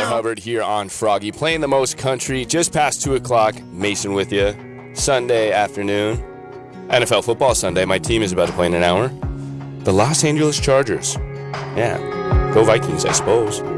Hubbard here on Froggy, playing the most country, just past 2 o'clock. Mason with you, Sunday afternoon. NFL football Sunday. My team is about to play in an hour. The Los Angeles Chargers. Yeah, go Vikings, I suppose.